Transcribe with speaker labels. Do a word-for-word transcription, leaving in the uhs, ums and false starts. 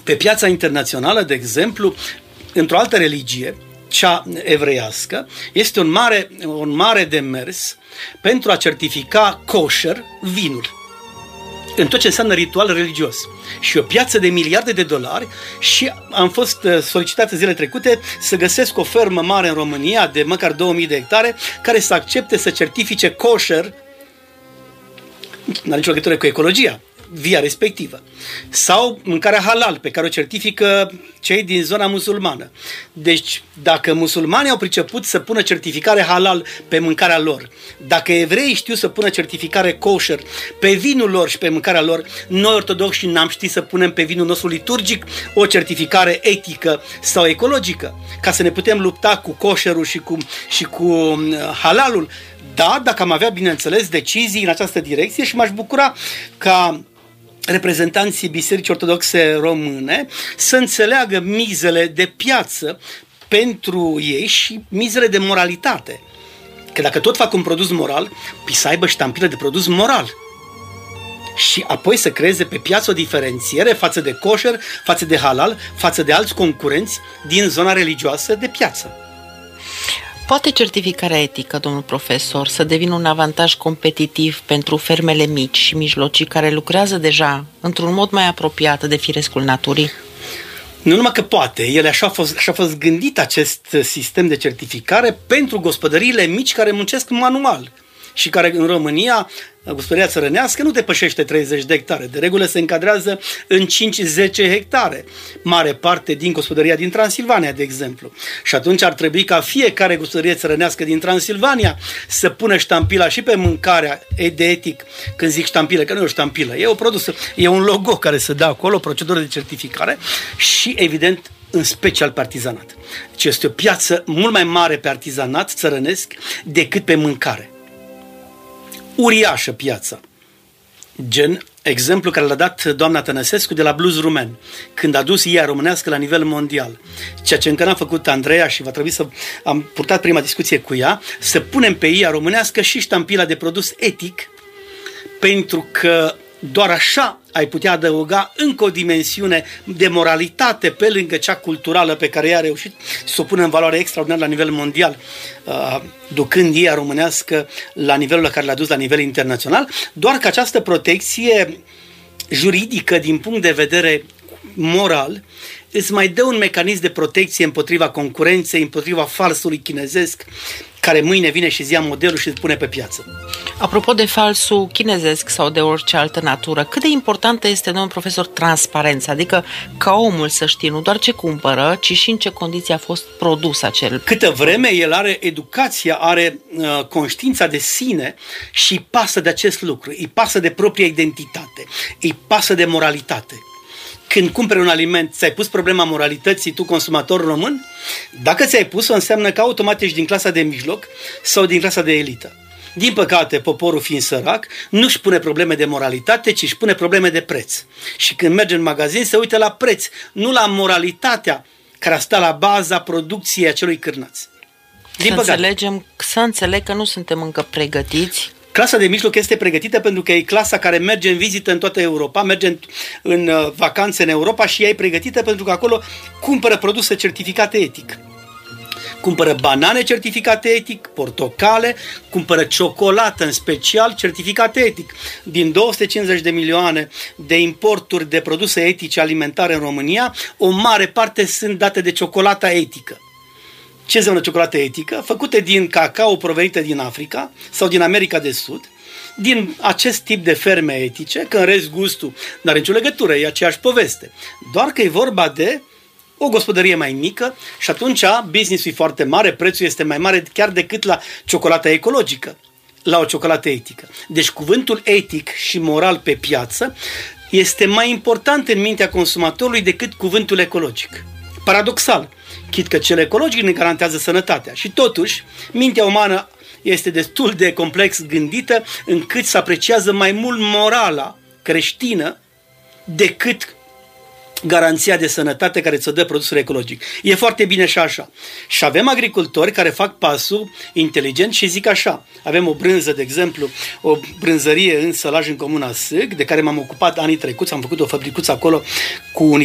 Speaker 1: Pe piața internațională, de exemplu, într-o altă religie, cea evreiască, este un mare, un mare demers pentru a certifica kosher vinul, în tot ce înseamnă ritual religios. Și o piață de miliarde de dolari și am fost solicitat zile trecute să găsesc o fermă mare în România de măcar două mii de hectare care să accepte să certifice kosher, n-are nicio legătură cu ecologia, via respectivă. Sau mâncarea halal, pe care o certifică cei din zona musulmană. Deci, dacă musulmanii au priceput să pună certificare halal pe mâncarea lor, dacă evreii știu să pună certificare kosher pe vinul lor și pe mâncarea lor, noi ortodoxi n-am ști să punem pe vinul nostru liturgic o certificare etică sau ecologică, ca să ne putem lupta cu kosherul și cu, și cu halalul. Da, dacă am avea, bineînțeles, decizii în această direcție și m-aș bucura ca reprezentanții Bisericii Ortodoxe Române să înțeleagă mizele de piață pentru ei și mizele de moralitate. Că dacă tot fac un produs moral, păi să aibă ștampilă de produs moral. Și apoi să creeze pe piață o diferențiere față de kosher, față de halal, față de alți concurenți din zona religioasă de piață.
Speaker 2: Poate certificarea etică, domnul profesor, să devină un avantaj competitiv pentru fermele mici și mijlocii care lucrează deja într-un mod mai apropiat de firescul naturii?
Speaker 1: Nu numai că poate, ele așa a fost, așa a fost gândit acest sistem de certificare pentru gospodăriile mici care muncesc manual și care în România, gospodăria țărănească, nu depășește treizeci de hectare. De regulă se încadrează în cinci zece hectare. Mare parte din gospodăria din Transilvania, de exemplu. Și atunci ar trebui ca fiecare gospodărie țărănească din Transilvania să pună ștampila și pe mâncarea de etic. Când zic ștampilă, că nu e o ștampilă, e o produs, e un logo care se dă acolo, o procedură de certificare și, evident, în special pe artizanat. Deci este o piață mult mai mare pe artizanat țărănesc decât pe mâncare. Uriașă piața. Gen exemplu care l-a dat doamna Tănăsescu de la Blues Rumen, când a dus ea românească la nivel mondial. Ceea ce încă n-a făcut Andreea și va trebui să am purtat prima discuție cu ea, să punem pe ea românească și ștampila de produs etic, pentru că doar așa ai putea adăuga încă o dimensiune de moralitate pe lângă cea culturală pe care ea a reușit să o pună în valoare extraordinar la nivel mondial, ducând ea românească la nivelul la care l-a dus la nivel internațional, doar că această protecție juridică din punct de vedere moral îți mai dă un mecanism de protecție împotriva concurenței, împotriva falsului chinezesc, care mâine vine și ia modelul și îl pune pe piață.
Speaker 2: Apropo de falsul chinezesc sau de orice altă natură, cât de importantă este, domnul profesor, transparența? Adică ca omul să știe nu doar ce cumpără, ci și în ce condiții a fost produs acel.
Speaker 1: Câtă vreme el are educația, are uh, conștiința de sine și îi pasă de acest lucru, îi pasă de propria identitate, îi pasă de moralitate. Când cumperi un aliment, ți-ai pus problema moralității tu, consumator român? Dacă ți-ai pus-o, înseamnă că automat ești din clasa de mijloc sau din clasa de elită. Din păcate, poporul fiind sărac, nu-și pune probleme de moralitate, ci își pune probleme de preț. Și când merge în magazin, se uită la preț, nu la moralitatea care stă la baza producției acelui cârnaț. Din
Speaker 2: să
Speaker 1: păcate.
Speaker 2: Înțelegem, să înțeleg că nu suntem încă pregătiți.
Speaker 1: Clasa de mijloc este pregătită pentru că e clasa care merge în vizită în toată Europa, merge în, în uh, vacanțe în Europa și ea e pregătită pentru că acolo cumpără produse certificate etic. Cumpără banane certificate etic, portocale, cumpără ciocolată în special certificate etic. Din două sute cincizeci de milioane de importuri de produse etice alimentare în România, o mare parte sunt date de ciocolata etică. Ce înseamnă ciocolată etică? Făcute din cacao provenită din Africa sau din America de Sud, din acest tip de ferme etice, că în rest gustul nu are nicio legătură, e aceeași poveste. Doar că e vorba de o gospodărie mai mică și atunci business-ul e foarte mare, prețul este mai mare chiar decât la ciocolata ecologică, la o ciocolată etică. Deci cuvântul etic și moral pe piață este mai important în mintea consumatorului decât cuvântul ecologic. Paradoxal, chit că cel ecologic ne garantează sănătatea și totuși mintea umană este destul de complex gândită încât să apreciază mai mult morala creștină decât garanția de sănătate care ți-o dă produsul ecologic. E foarte bine și așa. Și avem agricultori care fac pasul inteligent și zic așa. Avem o brânză, de exemplu, o brânzărie în Sălaj, în comuna Sâg, de care m-am ocupat anii trecuți, am făcut o fabricuță acolo cu